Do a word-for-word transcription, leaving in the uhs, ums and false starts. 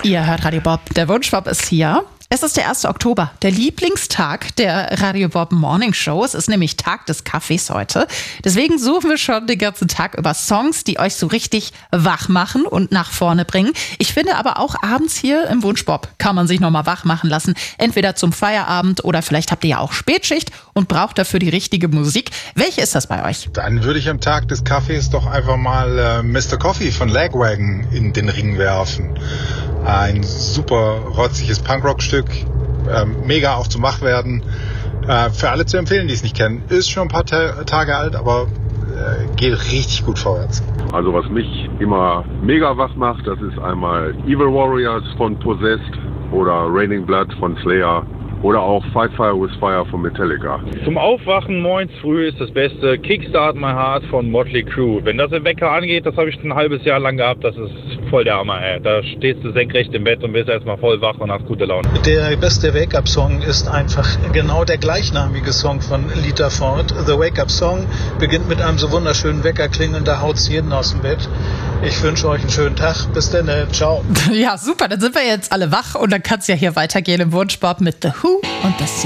Ihr hört Radio Bob, der Wunschbob ist hier. Es ist der erste Oktober, der Lieblingstag der Radio Bob Morning Show. Es ist nämlich Tag des Kaffees heute. Deswegen suchen wir schon den ganzen Tag über Songs, die euch so richtig wach machen und nach vorne bringen. Ich finde aber auch abends hier im Wunschbob kann man sich nochmal wach machen lassen. Entweder zum Feierabend oder vielleicht habt ihr ja auch Spätschicht und braucht dafür die richtige Musik. Welche ist das bei euch? Dann würde ich am Tag des Kaffees doch einfach mal äh, Mister Coffee von Lagwagon in den Ring werfen. Ein super rotziges Punkrock-Stück, äh, mega auch zum Wachwerden. Äh, für alle zu empfehlen, die es nicht kennen. Ist schon ein paar Ta- Tage alt, aber äh, geht richtig gut vorwärts. Also was mich immer mega wach macht, das ist einmal Evil Warriors von Possessed oder Raining Blood von Slayer. Oder auch Fight Fire with Fire von Metallica. Zum Aufwachen morgens früh ist das Beste Kickstart My Heart von Motley Crue. Wenn das im Wecker angeht, das habe ich ein halbes Jahr lang gehabt, das ist voll der Hammer. Ey. Da stehst du senkrecht im Bett und bist erstmal voll wach und hast gute Laune. Der beste Wake-Up-Song ist einfach genau der gleichnamige Song von Lita Ford. The Wake-Up-Song beginnt mit einem so wunderschönen Weckerklingeln, da haut's jeden aus dem Bett. Ich wünsche euch einen schönen Tag. Bis dann, ciao. Ja, super, dann sind wir jetzt alle wach und dann kann es ja hier weitergehen im Wunschbob mit The Who und das